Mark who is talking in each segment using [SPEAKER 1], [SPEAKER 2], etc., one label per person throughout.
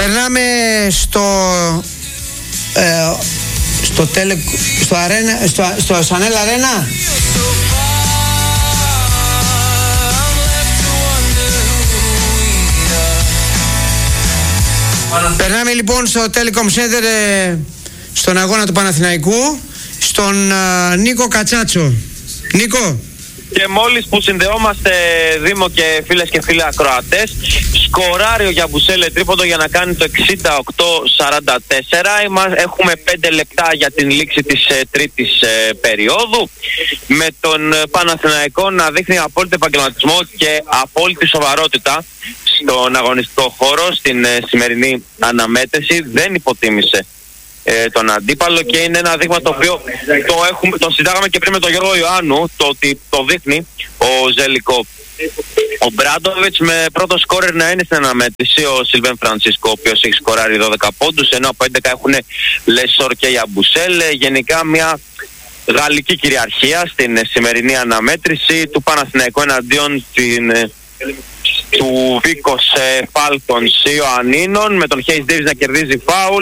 [SPEAKER 1] Περνάμε στο Σανέλ Αρένα. Περνάμε λοιπόν στο Telecom Center, στον αγώνα του Παναθηναϊκού, στον Νίκο Κατσάτσο. Νίκο.
[SPEAKER 2] Και μόλις που συνδεόμαστε, Δήμο και φίλες και φίλοι ακροατές, σκοράρει ο Γιαμπουσέλε τρίποντο για να κάνει το 68-44. Έχουμε 5 λεπτά για την λήξη της τρίτης περίοδου, με τον Παναθηναϊκό να δείχνει απόλυτο επαγγελματισμό και απόλυτη σοβαρότητα στον αγωνιστικό χώρο. Στην σημερινή αναμέτρηση δεν υποτίμησε τον αντίπαλο και είναι ένα δείγμα το οποίο το συζητάγαμε και πριν με τον Γιώργο Ιωάννου, το ότι το δείχνει ο Ζελικό. Ο Μπράντοβιτς με πρώτο σκόρερ να είναι στην αναμέτρηση ο Σιλβέν Φρανσίσκο, ο οποίος έχει σκοράρει 12 πόντους, ενώ από 11 έχουν Λεσόρ και Γιαμπουσέλ. Γενικά μια γαλλική κυριαρχία στην σημερινή αναμέτρηση του Παναθηναϊκού εναντίον του Βίκος Φάλκονς Ιωαννίνων, με τον Χέις Ντέιβις να κερδίζει φάουλ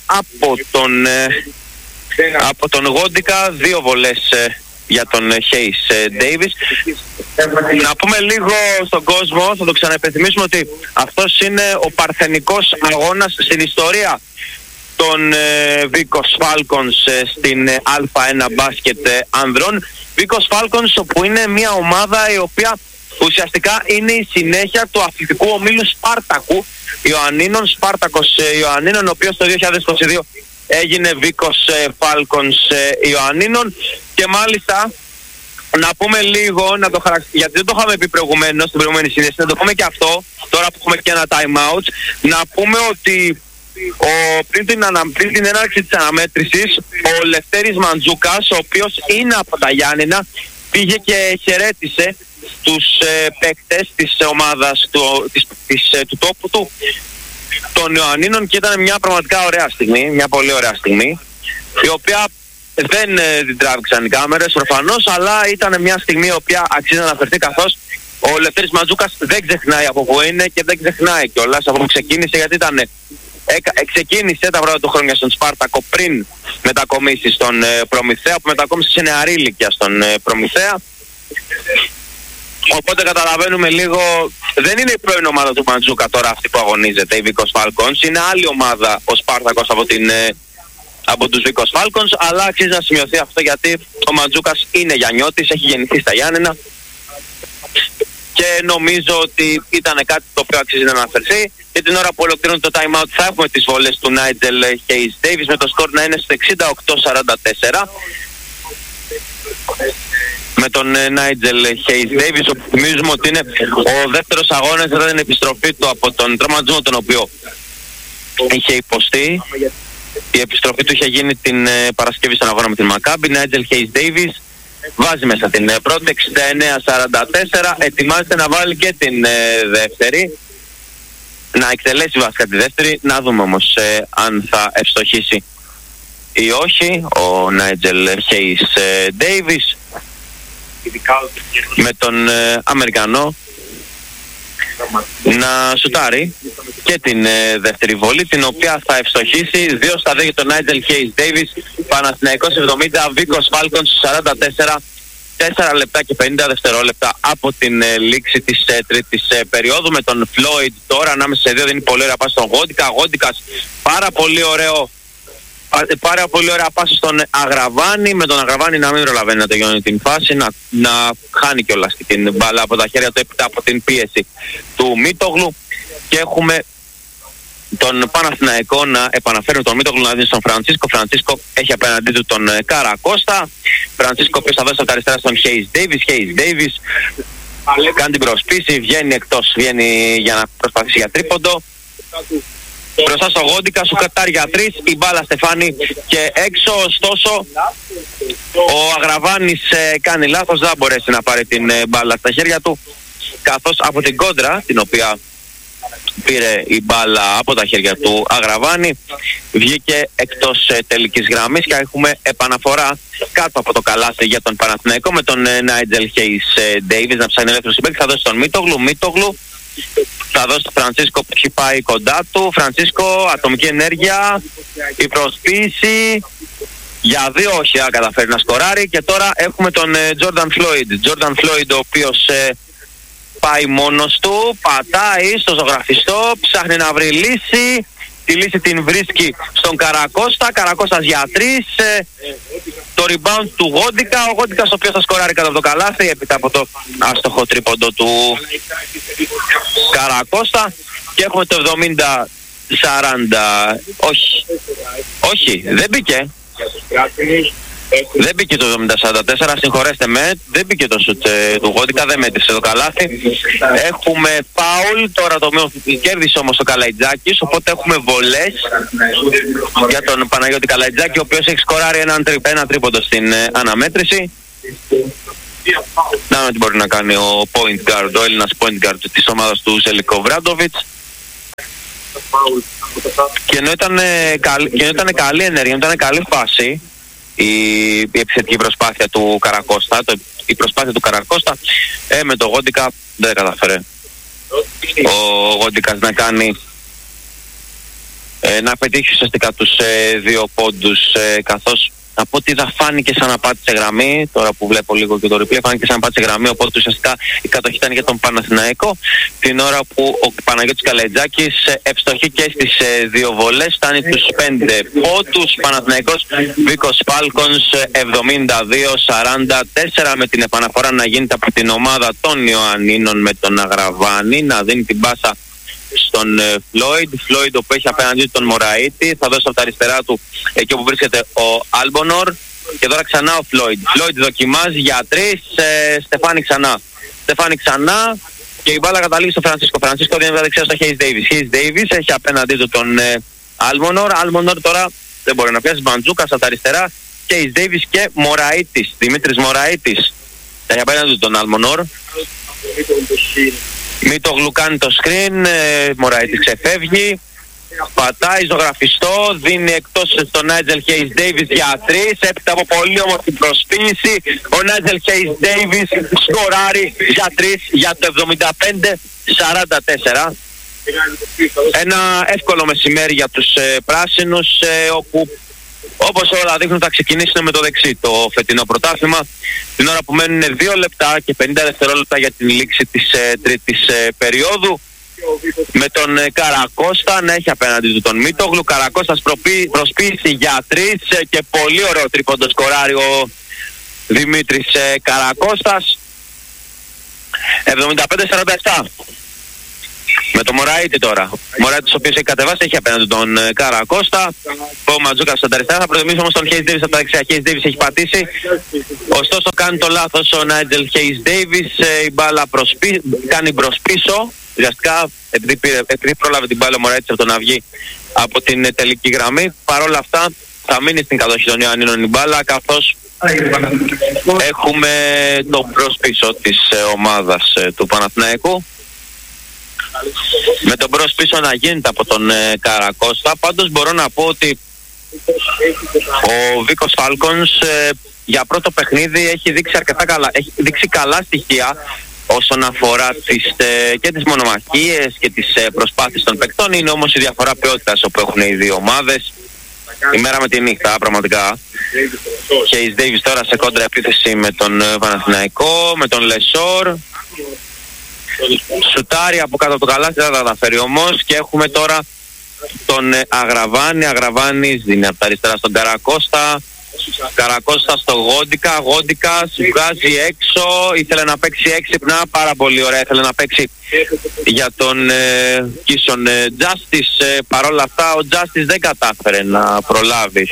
[SPEAKER 2] από τον Γόντικα, 2 βολές για τον Χέις Ντέιβις. Να πούμε λίγο στον κόσμο, θα το ξαναεπενθυμίσουμε, ότι αυτός είναι ο παρθενικός αγώνας στην ιστορία των Βίκος Φάλκονς στην Α1 μπάσκετ ανδρών. Βίκος Φάλκονς, όπου είναι μια ομάδα η οποία ουσιαστικά είναι η συνέχεια του αθλητικού ομίλου Σπάρτακου Ιωαννίνων, Σπάρτακος Ιωαννίνων, ο οποίος το 2022 έγινε Βίκος Φάλκονς Ιωαννίνων. Και μάλιστα να πούμε λίγο, γιατί δεν το είχαμε πει προηγουμένως στην προηγούμενη σύνδεση, να το πούμε και αυτό τώρα που έχουμε και ένα time out, να πούμε ότι πριν την έναρξη της αναμέτρησης, ο Λευτέρης Μαντζούκας, ο οποίος είναι από τα Γιάννηνα, πήγε και χαιρέτησε τους παίκτες της ομάδας του τόπου του, των Ιωαννίνων, και ήταν μια πραγματικά ωραία στιγμή, μια πολύ ωραία στιγμή, η οποία δεν την τράβηξαν οι κάμερες προφανώς, αλλά ήταν μια στιγμή η οποία αξίζει να αναφερθεί, καθώς ο Λευτέρης Μαντζούκας δεν ξεχνάει από που είναι και δεν ξεχνάει κιόλας από που ξεκίνησε, γιατί ξεκίνησε τα πρώτα του χρόνια στον Σπάρτακο πριν μετακομίσει στον Προμηθέα, που μετακόμισε σε νεαρή ηλικία στον Προμηθέα. Οπότε καταλαβαίνουμε λίγο, δεν είναι η πρώην ομάδα του Μαντζούκα τώρα αυτή που αγωνίζεται, η Βίκος Φάλκονς. Είναι άλλη ομάδα ο Σπάρτακος από τους Βίκος Φάλκονς, αλλά αξίζει να σημειωθεί αυτό, γιατί ο Μαντζούκας είναι Γιαννιώτης, έχει γεννηθεί στα Γιάννενα, και νομίζω ότι ήταν κάτι το οποίο αξίζει να αναφερθεί. Και την ώρα που ολοκληρώνεται το time out θα έχουμε τις βολές του Νάιτζελ Χέις Ντέιβις, με το σκορ να είναι στο 68-44. Με τον Νάιτζελ Χέις Ντέιβις, όπου θυμίζουμε ότι είναι ο δεύτερος αγώνας μετά την επιστροφή του από τον τραυματισμό τον οποίο είχε υποστεί. Η επιστροφή του είχε γίνει την Παρασκευή στον αγώνα με την Μακάμπι. Νάιτζελ Χέις Ντέιβις βάζει μέσα την πρώτη 69-44, ετοιμάζεται να βάλει και την δεύτερη, να εκτελέσει βασικά τη δεύτερη. Να δούμε όμως αν θα ευστοχήσει ή όχι ο Νάιτζελ Χέις Ντέιβις, με τον Αμερικανό να σουτάρει και την δεύτερη βολή, την οποία θα ευστοχίσει. 2 στα 2 για τον Νάιτζελ Χέις Ντέιβις. Παναθηναϊκός 70, Βίκος Φάλκονς 44. 4 λεπτά και 50 δευτερόλεπτα από την λήξη της τρίτης περίοδου, με τον Φλόιντ τώρα ανάμεσα σε 2 δίνει πολύ ωραία πάση στον Γόντικα. Γόντικας πάρα πολύ ωραία πάση στον Αγραβάνη, με τον Αγραβάνη να μην προλαβαίνει να τελειώνει την φάση, να χάνει κιόλας την μπάλα από τα χέρια του έπειτα από την πίεση του Μίτογλου. Και έχουμε τον Παναθηναϊκό να επαναφέρει τον Μίτογλου να δίνει στον Φρανσίσκο. Φρανσίσκο έχει απέναντί του τον Καρακώστα. Φρανσίσκο, ο οποίος θα δώσει από τα αριστερά στον Χέις Ντέιβις. Χέις Ντέιβις κάνει την προσπίση, βγαίνει για να προσπαθήσει για τρίποντο. Μπροστά στο Γόντικα, σου κατάρει για 3, η μπάλα στεφάνει και έξω, ωστόσο ο Αγραβάνης κάνει λάθος, δεν μπορέσει να πάρει την μπάλα στα χέρια του, καθώς από την κόντρα, την οποία πήρε η μπάλα από τα χέρια του Αγραβάνη, βγήκε εκτός τελικής γραμμής, και έχουμε επαναφορά κάτω από το καλάθι για τον Παναθηναϊκό, με τον Νάιτζελ Χέις Ντέιβις να ψάχνει ελεύθερο συμπαίκτη. Θα δώσει τον Μίτογλου. Θα δώσει τον Φρανσίσκο που έχει πάει κοντά του. Φρανσίσκο, ατομική ενέργεια, η προσποίηση. Για 2 όχι, καταφέρει να σκοράρει. Και τώρα έχουμε τον Jordan Floyd. Jordan Floyd, ο οποίος πάει μόνος του, πατάει στο ζωγραφιστό, ψάχνει να βρει λύση. Τη λύση την βρίσκει στον Καρακώστα. Καρακώστας για 3. Το rebound του Γόντικα. Ο Γόντικας ο οποίος θα σκοράρει κάτω από το καλάθι έπειτα από το άστοχο τρίποντο του Καρακώστα. Και έχουμε το 70-40. Όχι, δεν μπήκε. Δεν μπήκε το 70-44, συγχωρέστε με, δεν μπήκε το σουτ του Γόντικα, δεν μέτρησε το καλάθι. Έχουμε φάουλ, τώρα το κέρδισε όμως ο Καλαϊτζάκης, οπότε έχουμε βολές για τον Παναγιώτη Καλαϊτζάκη, ο οποίος έχει σκοράρει ένα τρίποντο στην αναμέτρηση. Να δούμε τι μπορεί να κάνει ο point guard, ο Έλληνας point guard της ομάδας του Ζελικό Βράντοβιτς. Και ενώ ήταν καλή ενέργεια, ήταν καλή φάση η επιθετική προσπάθεια του Καρακώστα, η προσπάθεια του Καρακώστα, με το Γόντικα δεν καταφέρε ο Γόντικας να κάνει να πετύχει ουσιαστικά τους 2 πόντους, καθώς από ό,τι θα φάνηκε σαν να πάτησε γραμμή, τώρα που βλέπω λίγο και το replay, φάνηκε σαν να πάτησε γραμμή, οπότε ουσιαστικά η κατοχή ήταν για τον Παναθηναϊκό. Την ώρα που ο Παναγιώτης Καλαϊτζάκης ευστοχεί και στις 2 βολές, φτάνει τους 5 πόντους. Παναθηναϊκός Βίκος Φάλκονς 72-44, με την επαναφορά να γίνεται από την ομάδα των Ιωαννίνων με τον Αγραβάνη, να δίνει την πάσα στον Floyd, που έχει απέναντί τον Μωραΐτη. Θα δώσει από τα αριστερά του εκεί όπου βρίσκεται ο Άλμπονορ. Και τώρα ξανά ο Floyd δοκιμάζει για 3. Στεφάνι ξανά. Και η μπάλα καταλήγει στο Φρανσίσκο. Φρανσίσκο δίνει δεξιά στο Hayes Davis. Έχει απέναντί του τον Άλμπονορ τώρα δεν μπορεί να πιάσει. Μπαντζούκας από τα αριστερά. Hayes Davis και Μωραΐτης. Δημήτρης Μωραΐτης έχει απέναντί του τον Άλμπονορ. Μήτογλου κάνει το screen, Μωραΐτης ξεφεύγει, πατάει ζωγραφιστό, δίνει εκτός στον Νάιτζελ Hayes Davis για 3, έπειτα από πολύ όμορφη προσποίηση, ο Νάιτζελ Hayes Davis σκοράρει για 3 για το 75-44. Ένα εύκολο μεσημέρι για τους πράσινους, όπου όπως όλα δείχνουν θα ξεκινήσουν με το δεξί το φετινό πρωτάθλημα, την ώρα που μένουν 2 λεπτά και 50 δευτερόλεπτα για την λήξη της τρίτης περίοδου, με τον Καρακώστα να έχει απέναντι του τον Μήτογλου. Καρακώστας προσποίηση για 3 και πολύ ωραίο τρίποντο σκοράρει ο Δημήτρης Καρακώστας. 75-47. Με το Μωραΐτη τώρα. Μωραΐτης ο οποίος έχει κατεβάσει, έχει απέναντι τον Καρακώστα. Ο Ματζούκας στα αριστερά. Θα προτιμήσει όμως τον Hayes Davis από τα δεξιά. Hayes Davis έχει πατήσει. Ωστόσο κάνει το λάθος ο Νάιτζελ Hayes Davis. Η μπάλα κάνει μπρος πίσω. Ουσιαστικά επειδή πρόλαβε την μπάλα ο Μωραΐτης από το να βγει από την τελική γραμμή. Παρ' όλα αυτά θα μείνει στην κατοχή των Ιωαννίνων η μπάλα, καθώς έχουμε το μπρος πίσω της ομάδας του Παναθηναϊκού. Με τον μπρος πίσω να γίνεται από τον Καρακώστα. Πάντως μπορώ να πω ότι ο Βίκος Φάλκονς για πρώτο παιχνίδι έχει δείξει αρκετά καλά, έχει δείξει καλά στοιχεία όσον αφορά και τις μονομαχίες και τις προσπάθειες των παικτών. Είναι όμως η διαφορά ποιότητας όπου έχουν οι δύο ομάδες, η μέρα με τη νύχτα πραγματικά. Hayes Davis τώρα σε κόντρα επίθεση με τον Παναθηναϊκό, με τον Λεσόρ. Σουτάρει από κάτω από το καλάθι, δεν θα καταφέρει όμως. Και έχουμε τώρα τον Αγραβάνης δίνει από τα αριστερά στον Καρακώστα. Καρακώστα στο Γόντικα. Γόντικας βγάζει έξω. Ήθελε να παίξει έξυπνα, πάρα πολύ ωραία. Ήθελε να παίξει για τον Κίσον Justice. Παρόλα αυτά ο Justice δεν κατάφερε να προλάβει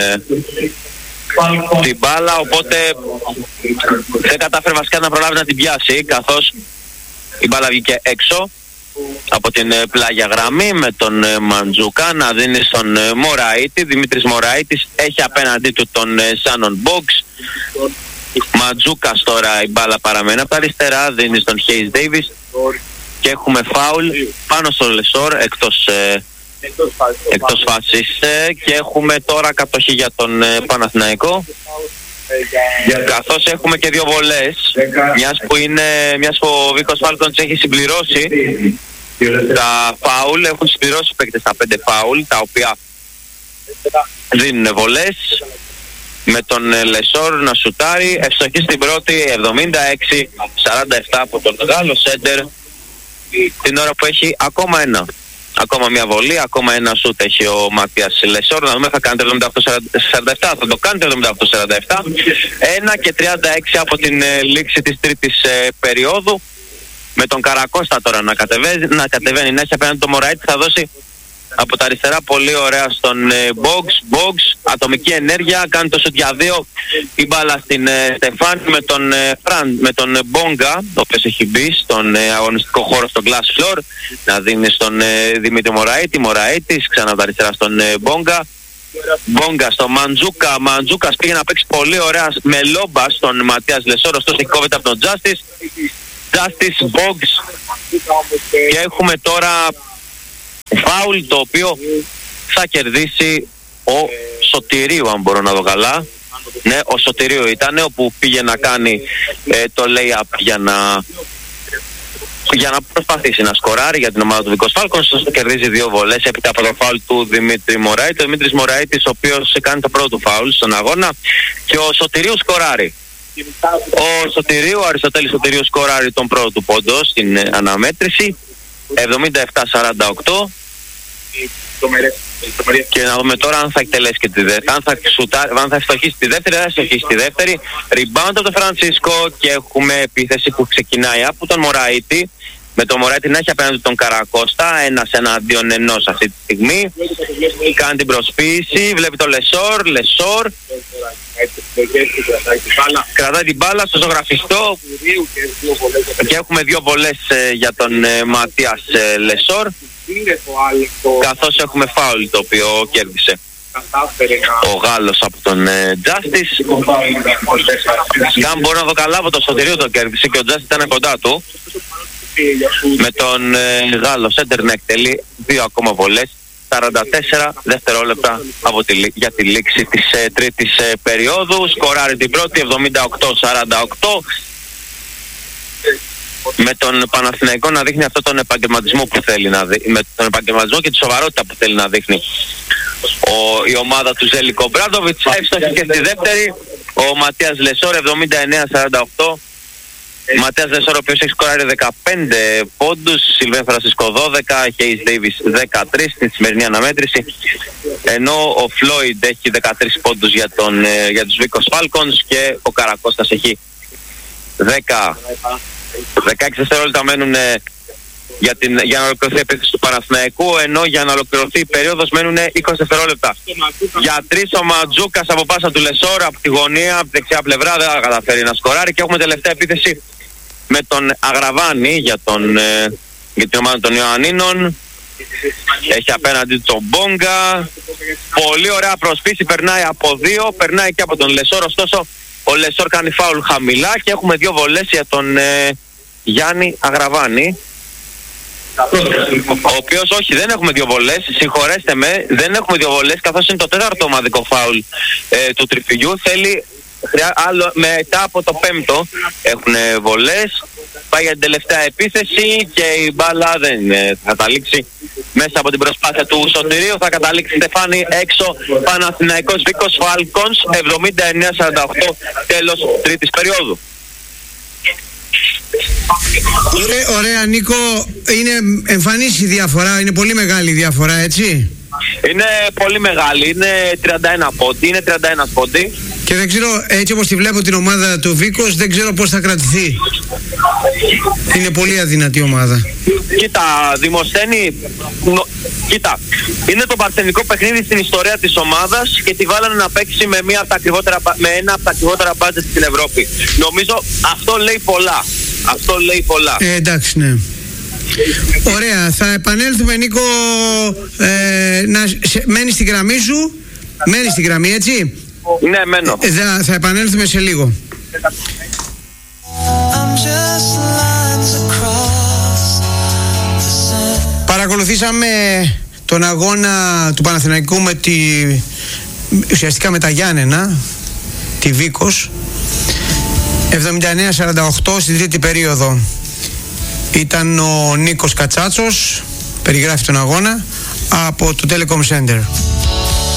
[SPEAKER 2] την μπάλα, οπότε δεν κατάφερε βασικά να προλάβει να την πιάσει, καθώς η μπάλα βγήκε έξω από την πλάγια γραμμή, με τον Μαντζούκα να δίνει στον Μωραΐτη. Δημήτρης Μωραΐτης έχει απέναντί του τον Σάνον Μπόξ. Μαντζούκας τώρα, η μπάλα παραμένει από τα αριστερά, δίνει στον Hayes Davis και έχουμε φάουλ πάνω στο Λεσόρ εκτός φάσης, και έχουμε τώρα κατοχή για τον Παναθηναϊκό. καθώς έχουμε και δύο βολές, μιας που ο Βίκος Φάλκονς έχει συμπληρώσει τα φάουλ, έχουν συμπληρώσει οι παίκτες τα 5 φάουλ, τα οποία δίνουν βολές, με τον Λεσόρ να σουτάρει, ευστοχή στην πρώτη, 76-47 από τον Γάλλο σέντερ, την ώρα που έχει ακόμα μια βολή, ακόμα ένα σούτ έχει ο Ματίας Λεσόρ. Να δούμε, θα κάνει το 78-47, θα το κάνει το 78-47, 1:36 από την λήξη της τρίτης περίοδου, με τον Καρακώστα τώρα να κατεβαίνει, να έχει απέναντι το Μωραήτη, θα δώσει από τα αριστερά πολύ ωραία στον Boggs, ατομική ενέργεια, κάνει το σουτ για 2, η μπάλα στην Στεφάνη με τον Μπόγκα, ο οποίος έχει μπει στον αγωνιστικό χώρο στο glass floor, να δίνει στον Δημήτρη Μωραήτης, ξανά από τα αριστερά στον Μπόγκα στο Μαντζούκας πήγε να παίξει πολύ ωραία με λόμπα στον Ματίας Λεσόρ, ωστόσο έχει κόβεται από τον Justice Boggs, και έχουμε τώρα φάουλ το οποίο θα κερδίσει ο Σωτηρίου, αν μπορώ να δω καλά. Ναι, ο Σωτηρίου ήταν, όπου πήγε να κάνει το lay-up για να προσπαθήσει να σκοράρει για την ομάδα του Βίκος Φάλκονς. Κερδίζει 2 βολές έπειτα από το φάουλ του Δημήτρη Μωραήτη. Ο Δημήτρης Μωραήτης, ο οποίος κάνει το πρώτο φάουλ στον αγώνα, και ο Σωτηρίου σκοράρει. Ο Αριστοτέλης Σωτηρίου σκοράρει τον πρώτο πόντο στην αναμέτρηση, 77-48. Και να δούμε τώρα αν θα εκτελέσει και τη δεύτερη, αν θα ευστοχίσει τη δεύτερη, δεν θα ευστοχίσει τη δεύτερη. Rebound από τον Φρανσίσκο, και έχουμε επίθεση που ξεκινάει από τον Μωραήτη, με τον Μωραήτη να έχει απέναντι τον Καρακώστα, 1-1-2 αυτή τη στιγμή. Κάνει την προσποίηση, βλέπει το Λεσόρ, κρατάει την μπάλα στο ζωγραφιστό, και έχουμε 2 βολές για τον Ματίας Λεσόρ, καθώς έχουμε φάουλ το οποίο κέρδισε ο Γάλλος από τον Justice. Αν μπορώ να δω καλά, από το Σωτηρίου το κέρδισε, και ο Justice ήταν κοντά του, με τον Γάλλο σέντερ να εκτελεί 2 ακόμα βολές, 44 δευτερόλεπτα για τη λήξη της τρίτης περίοδου. Σκοράρει την πρώτη, 78-48, με τον Παναθηναϊκό να δείχνει αυτό τον επαγγελματισμό που θέλει να δείχνει, με τον επαγγελματισμό και τη σοβαρότητα που θέλει να δείχνει η ομάδα του Ζέλικο Μπράντοβιτς. Εύστοχη και στη δεύτερη ο Ματίας Λεσόρ, 79-48. Ματίας Λεσόρ, ο οποίος έχει σκοράρει 15 πόντους, Σιλβέν Φρανσίσκο 12, Χέις Ντέιβις 13 στην σημερινή αναμέτρηση, ενώ ο Φλόιντ έχει 13 πόντους για τους Βίκος Φάλκονς, και ο Καρακώστας έχει 16 δευτερόλεπτα μένουν για να ολοκληρωθεί η επίθεση του Παναθηναϊκού, ενώ για να ολοκληρωθεί η περίοδος μένουν 20 δευτερόλεπτα. Για 3 ο Μαντζούκας από πάσα του Λεσόρ από τη γωνία, από τη δεξιά πλευρά, δεν θα καταφέρει να σκοράρει, και έχουμε τελευταία επίθεση με τον Αγραβάνη για την ομάδα των Ιωαννίνων. Έχει απέναντι τον Μπόγκα, πολύ ωραία προσπίση, περνάει από 2, περνάει και από τον Λεσόρ, ωστόσο ο Λεσόρ κάνει φάουλ χαμηλά, και έχουμε 2 βολές για τον Γιάννη Αγραβάνη, ο οποίος, όχι, δεν έχουμε 2 βολές, συγχωρέστε με, δεν έχουμε 2 βολές, καθώς είναι το 4ο ομαδικό φάουλ του τριφυλιού. Θέλει άλλο, μετά από το 5ο έχουν βολές. Πάει για την τελευταία επίθεση, και η μπάλα δεν θα καταλήξει μέσα από την προσπάθεια του Σωτηρίου. Θα καταλήξει Στεφάνη έξω. Παναθηναϊκός Βίκος Φάλκονς, 79-48, τέλος τρίτης περίοδου.
[SPEAKER 1] Ωραία Νίκο, είναι εμφανής η διαφορά, είναι πολύ μεγάλη η διαφορά, έτσι?
[SPEAKER 2] Είναι πολύ μεγάλη, είναι 31 πόντι,
[SPEAKER 1] Και δεν ξέρω, έτσι όπως τη βλέπω την ομάδα του Βίκος, δεν ξέρω πώς θα κρατηθεί. Είναι πολύ αδυνατή ομάδα.
[SPEAKER 2] Κοίτα, Δημοσθένη, είναι το παρθενικό παιχνίδι στην ιστορία της ομάδας, και τη βάλανε να παίξει με ένα από τα ακριβότερα μπάτζετ στην Ευρώπη. Νομίζω αυτό λέει πολλά.
[SPEAKER 1] Εντάξει, ναι. Ωραία, θα επανέλθουμε Νίκο, μένεις στη γραμμή σου, μένεις στη γραμμή, έτσι?
[SPEAKER 2] Ναι, μένω.
[SPEAKER 1] Θα επανέλθουμε σε λίγο. Παρακολουθήσαμε τον αγώνα του Παναθηναϊκού ουσιαστικά με τα Γιάννενα, τη Βίκος. 79-48 στην τρίτη περίοδο ήταν ο Νίκος Κατσάτσος, περιγράφει τον αγώνα από το Telecom Center.